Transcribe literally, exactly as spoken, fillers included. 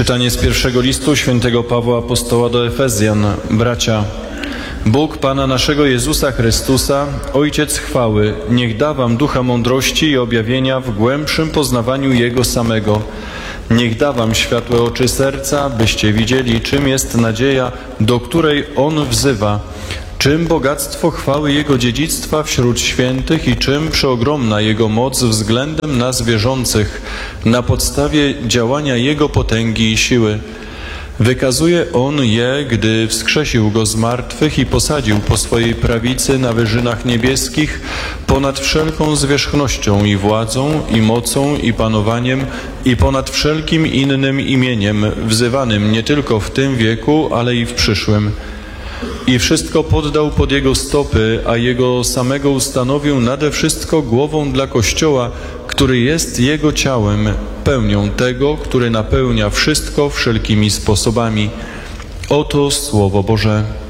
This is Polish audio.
Czytanie z pierwszego listu świętego Pawła Apostoła do Efezjan. Bracia, Bóg Pana naszego Jezusa Chrystusa, Ojciec chwały, niech da wam ducha mądrości i objawienia w głębszym poznawaniu Jego samego. Niech da wam światłe oczy serca, byście widzieli, czym jest nadzieja, do której On wzywa, czym bogactwo chwały Jego dziedzictwa wśród świętych i czym przeogromna Jego moc względem nas wierzących, na podstawie działania Jego potęgi i siły. Wykazuje On je, gdy wskrzesił Go z martwych i posadził po swojej prawicy na wyżynach niebieskich, ponad wszelką zwierzchnością i władzą, i mocą, i panowaniem, i ponad wszelkim innym imieniem, wzywanym nie tylko w tym wieku, ale i w przyszłym. I wszystko poddał pod Jego stopy, a Jego samego ustanowił nade wszystko głową dla Kościoła, który jest Jego ciałem, pełnią tego, który napełnia wszystko wszelkimi sposobami. Oto Słowo Boże.